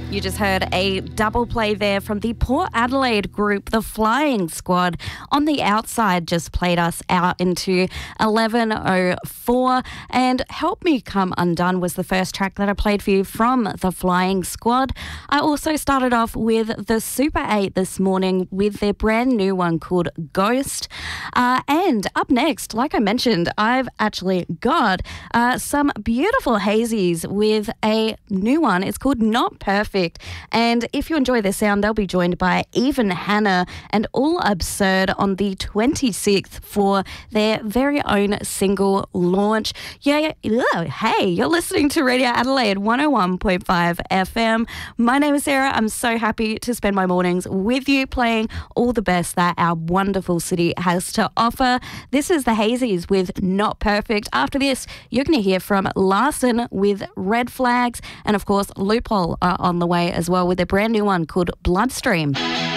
You just heard a double play there from the Port Adelaide group, The Flying Squad. On the Outside just played us out into 11:04. And Help Me Come Undone was the first track that I played for you from The Flying Squad. I also started off with the Super 8 this morning with their brand new one called Ghost. And up next, like I mentioned, I've actually got some beautiful hazies with a new one. It's called Not Perfect. And if you enjoy their sound, they'll be joined by Even Hannah and All Absurd on the 26th for their very own single launch. Hey, you're listening to Radio Adelaide 101.5 FM. My name is Sarah. I'm so happy to spend my mornings with you playing all the best that our wonderful city has to offer. This is the Hazies with Not Perfect. After this, you're going to hear from Larson with Red Flags, and of course Loophole are on the way as well with a brand new one called Bloodstream.